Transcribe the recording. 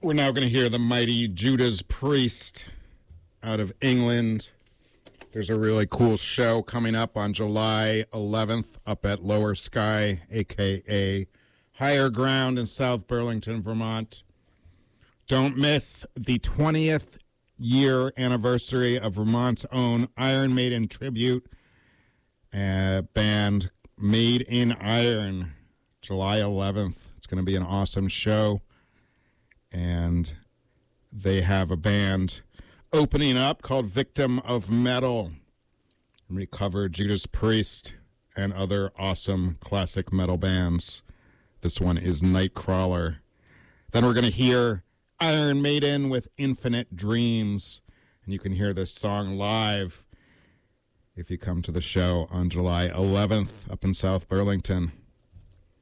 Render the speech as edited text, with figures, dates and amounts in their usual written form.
We're now going to hear the mighty Judas Priest out of England. There's a really cool show coming up on July 11th up at Lower Sky, a.k.a. Higher Ground in South Burlington, Vermont. Don't miss the 20th year anniversary of Vermont's own Iron Maiden tribute band Made in Iron, July 11th. It's going to be an awesome show. And they have a band opening up called Victim of Metal. And we cover Judas Priest and other awesome classic metal bands. This one is Nightcrawler. Then we're going to hear Iron Maiden with Infinite Dreams. And you can hear this song live if you come to the show on July 11th up in South Burlington.